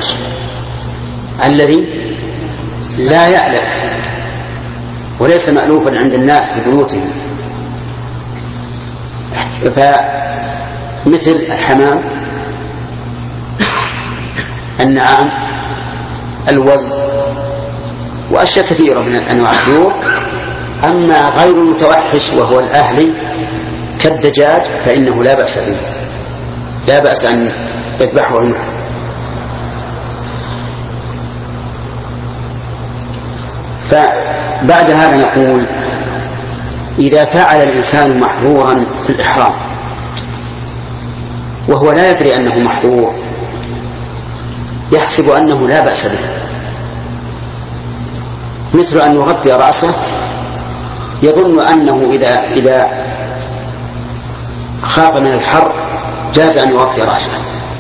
المتوحش الذي لا يألف وليس مألوفا عند الناس في بيوتهم، فمثل الحمام، النعام، الوز، وأشياء كثيرة من أنواع الطيور. أما غير المتوحش وهو الأهلي كالدجاج فإنه لا بأس به، لا بأس أن يذبحه المحرم. فبعد هذا نقول إذا فعل الإنسان محظورا في الإحرام وهو لا يدري أنه محظور، يحسب أنه لا بأس به، مثل أن يغطي رأسه، يظن أنه إذا خاف من الحر جاز أن يغطي رأسه،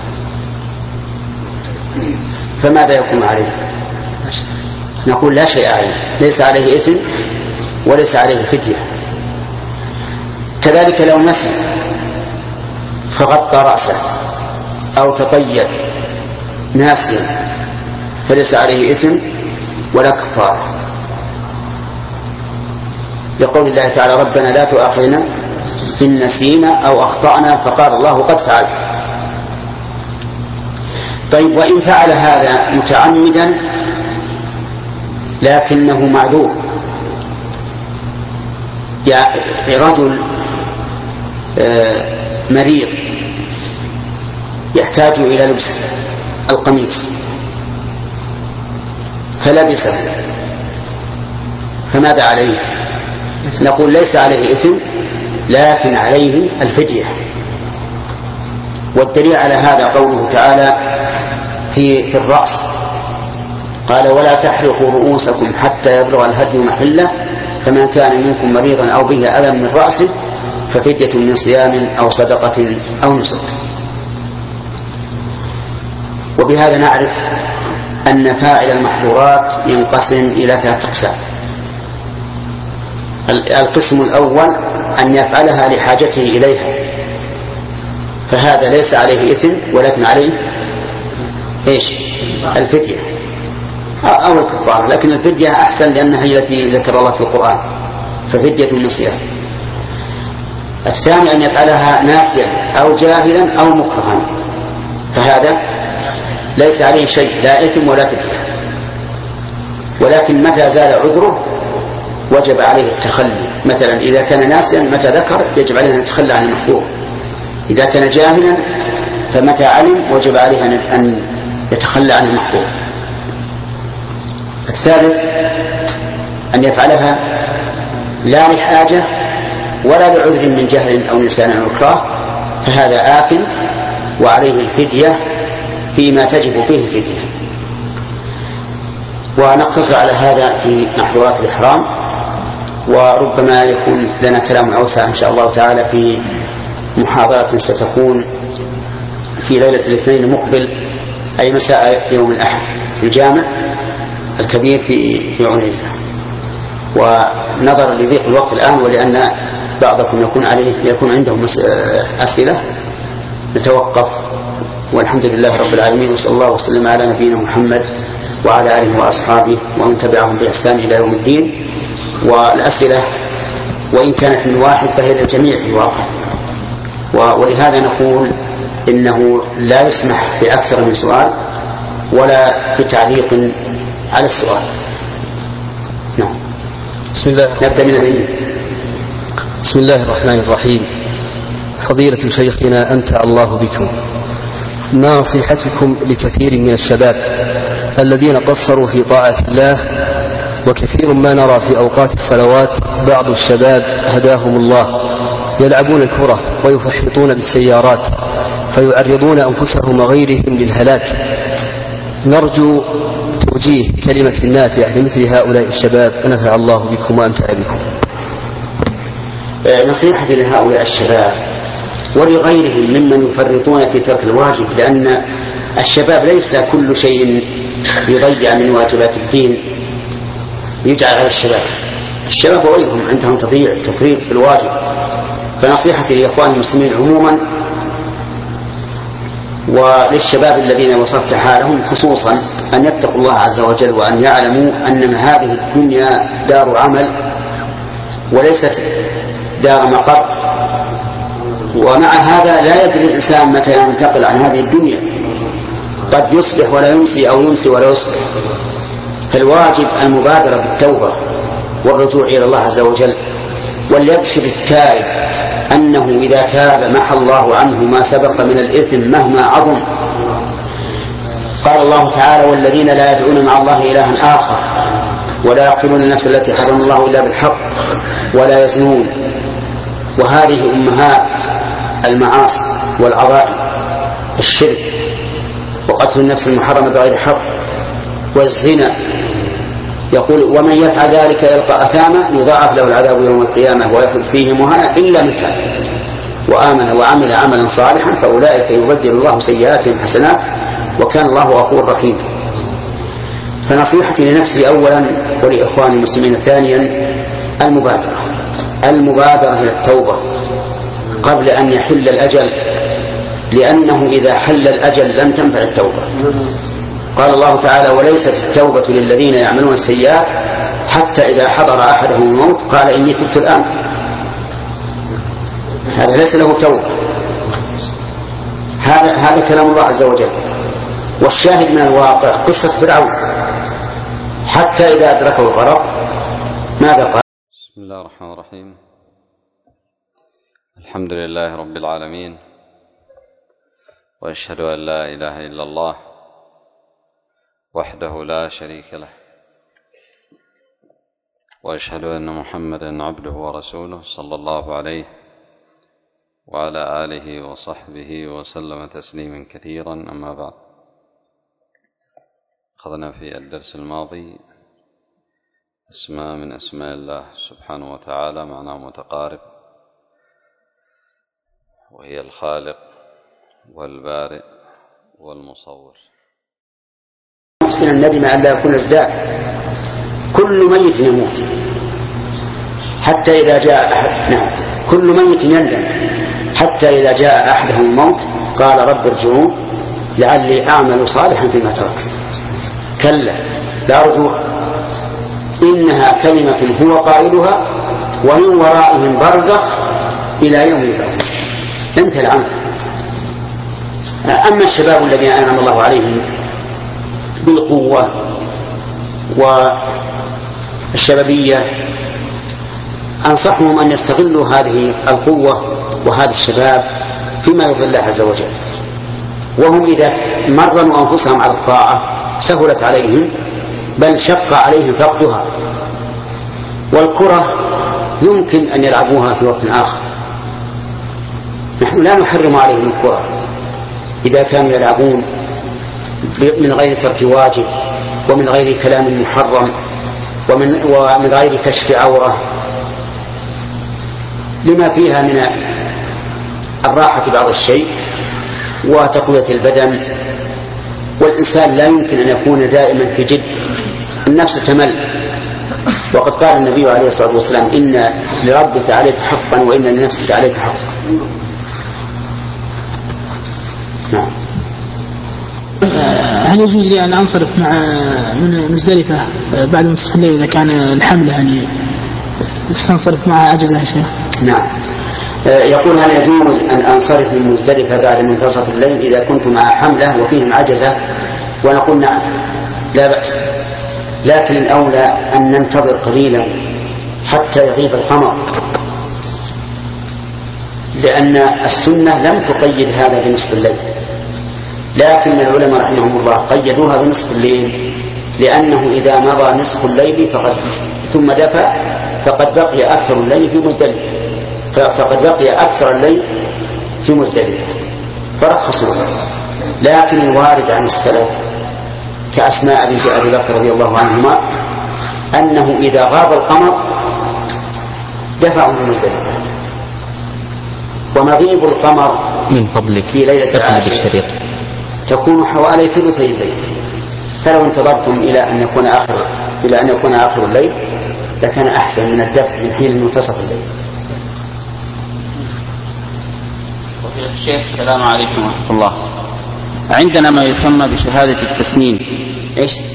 فماذا يكون عليه؟ نقول لا شيء عليه، ليس عليه إثم وليس عليه فدية. كذلك لو نسي فغطى رأسه أو تطيب ناسيا فليس عليه إثم ولا كفارة، لقول الله تعالى ربنا لا تؤاخذنا إن نسينا أو أخطأنا، فقال الله قد فعلت. طيب وإن فعل هذا متعمدا لكنه معذور، يعني رجل مريض يحتاج إلى لبس القميص فلبسه، فماذا عليه؟ نقول ليس عليه إثم لكن عليه الفدية. والدليل على هذا قوله تعالى في الرأس، قال ولا تحلقوا رؤوسكم حتى يبلغ الهدي محله، فمن كان منكم مريضا أو به أذى من رأسه ففدية من صيام أو صدقة أو نسك. وبهذا نعرف أن فاعل المحظورات ينقسم إلى 3 أقسام. القسم الأول أن يفعلها لحاجته إليها، فهذا ليس عليه إثم ولكن عليه الفدية أو الكفارة، لكن الفدية أحسن لأنها هي التي ذكر الله في القرآن، ففدية من صيام. الثاني أن يفعلها ناسيا أو جاهلا أو مكرها، فهذا ليس عليه شيء لا إثم ولا فدية، ولكن متى زال عذره وجب عليه التخلي. مثلا إذا كان ناسيا متى ذكر يجب عليه أن يتخلى عن المحظور، إذا كان جاهلا فمتى علم وجب عليه أن يتخلى عن المحظور. الثالث أن يفعلها لا لحاجة ولا لعذر من جهل أو نسيان أو إكراه، فهذا آثم وعليه الفدية فيما تجب فيه الفدية. ونقتصر على هذا في محظورات الإحرام، وربما يكون لنا كلام أوسع إن شاء الله تعالى في محاضرة ستكون في ليلة الاثنين المقبل، أي مساء يوم الأحد في الجامع الكبير في عنيزة. ونظرا لضيق الوقت الآن ولأن بعضكم يكون عندهم أسئلة نتوقف، والحمد لله رب العالمين، وصلى الله وسلم على نبينا محمد وعلى آله وأصحابه ومن تبعهم بإحسان إلى يوم الدين. والأسئلة وإن كانت من واحد فهي للجميع في الواقع، ولهذا نقول إنه لا يسمح بأكثر من سؤال ولا بتعليق على السؤال. نعم. نبدأ من العلم. بسم الله الرحمن الرحيم. فضيلة شيخنا أنفع الله بكم، ما نصيحتكم لكثير من الشباب الذين قصروا في طاعة الله، وكثير ما نرى في أوقات الصلوات بعض الشباب هداهم الله يلعبون الكرة ويفحطون بالسيارات فيعرضون أنفسهم وغيرهم للهلاك، نرجو توجيه كلمة نافعة لمثل هؤلاء الشباب، نفع الله بكم وأمتع بكم. نصيحتي لهؤلاء الشباب ولغيرهم ممن يفرطون في ترك الواجب، لأن الشباب ليس كل شيء يضيع من واجبات الدين يجعل على الشباب وغيرهم عندهم تفريط في الواجب. فنصيحتي لإخوان المسلمين عموما وللشباب الذين وصفت حالهم خصوصا أن يتقوا الله عز وجل، وأن يعلموا أن هذه الدنيا دار عمل وليست دار مقر، ومع هذا لا يدري الإنسان متى ينتقل عن هذه الدنيا، قد يصبح ولا يمسي أو يمسي ولا يصبح. فالواجب المبادرة بالتوبة والرجوع إلى الله عز وجل، وليبشر التائب أنه إذا تاب محى الله عنه ما سبق من الإثم مهما عظم. قال الله تعالى: والذين لا يدعون مع الله إلها آخر ولا يقتلون النفس التي حرم الله إلا بالحق ولا يزنون. وهذه أمهات المعاصي والعظائم: الشرك، وقتل النفس المحرمة بغير حق، والزنا. يقول: ومن يفعل ذلك يلقى أثاما يضاعف له العذاب يوم القيامة ويخلد فيه مهانا إلا من تاب وآمن وعمل عملا صالحا فأولئك يبدل الله سيئاتهم حسنات وكان الله غفورا رحيما. فنصيحتي لنفسي أولا ولإخواني المسلمين ثانيا المبادرة إلى التوبة قبل أن يحل الأجل، لأنه إذا حل الأجل لم تنفع التوبة. قال الله تعالى: وليست التوبة للذين يعملون السيئات حتى إذا حضر أحدهم الموت قال إني تبت الآن. هذا ليس له توبة، هذا كلام الله عز وجل. والشاهد من الواقع قصة فرعون حتى إذا أدركه الغرق ماذا قال؟ بسم الله الرحمن الرحيم. الحمد لله رب العالمين، وأشهد أن لا إله إلا الله وحده لا شريك له، وأشهد أن محمدا عبده ورسوله صلى الله عليه وعلى آله وصحبه وسلم تسليما كثيرا. أما بعد، أخذنا في الدرس الماضي اسماء من أسماء الله سبحانه وتعالى معناه متقارب، وهي الخالق والبارئ والمصور. محسن الندم أن لا يكون ازداد. كل ميت يموت حتى إذا جاء أحد، كل ميت يندم حتى إذا جاء أحدهم الموت قال: رب ارجعون لعلي أعمل صالحا فيما تركت. كلا لا رجوع، إنها كلمة هو قائلها ومن ورائهم برزخ إلى يوم يبعثون. انتهى العمل. أما الشباب الذين أنعم الله عليهم بالقوة والشبابية أنصحهم أن يستغلوا هذه القوة وهذا الشباب فيما يرضي الله عز وجل، وهم إذا مرنوا أنفسهم على الطاعة سهلت عليهم بل شق عليهم فقدها. والكرة يمكن أن يلعبوها في وقت آخر، نحن لا نحرم عليهم الكرة إذا كانوا يلعبون من غير ترك واجب ومن غير كلام محرم ومن غير كشف عورة، لما فيها من الراحة بعض الشيء وتقوية البدن. والإنسان لا يمكن أن يكون دائما في جد، النفس تمل. وقد قال النبي عليه الصلاة والسلام: إن لربك عليك حقا وإن لنفسك عليك حقا. نعم. هل يجوز لي أن أنصرف من مزدلفة بعد منتصف الليل إذا كان الحملة يعني استنصرف معها عجزة يا شيخ؟ نعم. يقول: هل يجوز أن أنصرف من مزدلفة بعد منتصف الليل إذا كنت مع حملة وفيهم عجزة؟ ونقول: نعم لا بأس، لكن الأولى أن ننتظر قليلا حتى يغيب القمر، لأن السنة لم تقيد هذا بنصف الليل، لكن العلماء رحمهم الله قيدوها بنصف الليل، لأنه إذا مضى نصف الليل ثم دفع فقد بقي أكثر الليل في مزدلفة، فرخصوا. لكن الوارد عن السلف كأسماء بنت أبي بكر رضي الله عنهما أنه إذا غاب القمر دفعوا من مزدلفة. ومغيب القمر من فضلك في ليلة العاشر تكون حوالي ثلثي الليل، فلو انتظرتم إلى أن يكون آخر الليل لكان أحسن من الدفع من حين منتصف الليل. الشيخ السلام عليكم ورحمة الله. عندنا ما يسمى بشهادة التسنين. إيش؟